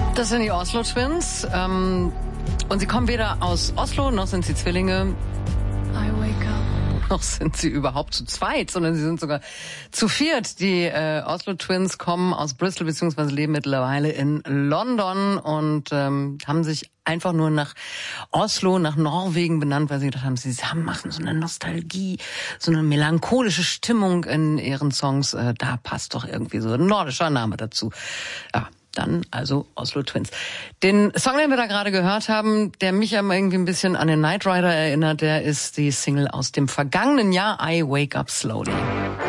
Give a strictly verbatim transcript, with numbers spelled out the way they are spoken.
Das sind die Oslo Twins. Ähm, und sie kommen weder aus Oslo, noch sind sie Zwillinge. I wake up. Noch sind sie überhaupt zu zweit, sondern sie sind sogar zu viert. Die äh, Oslo Twins kommen aus Bristol beziehungsweise leben mittlerweile in London und ähm, haben sich einfach nur nach Oslo, nach Norwegen benannt, weil sie gedacht haben, sie haben, machen so eine Nostalgie, so eine melancholische Stimmung in ihren Songs. Äh, da passt doch irgendwie so ein nordischer Name dazu. Ja. Dann also Oslo Twins. Den Song, den wir da gerade gehört haben, der mich aber irgendwie ein bisschen an den Knight Rider erinnert, der ist die Single aus dem vergangenen Jahr, I Wake Up Slowly.